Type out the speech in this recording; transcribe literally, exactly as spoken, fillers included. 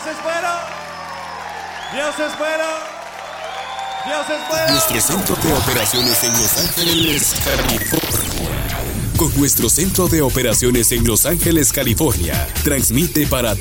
es bueno. Dios es bueno. Dios es bueno. Nuestro centro de operaciones en Los Ángeles, California. Con nuestro centro de operaciones en Los Ángeles, California, transmite para